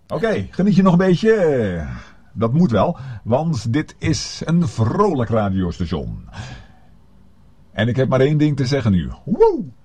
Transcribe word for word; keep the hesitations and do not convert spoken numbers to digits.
Oké, okay, geniet je nog een beetje? Dat moet wel, want dit is een vrolijk radiostation. En ik heb maar één ding te zeggen nu. Woe!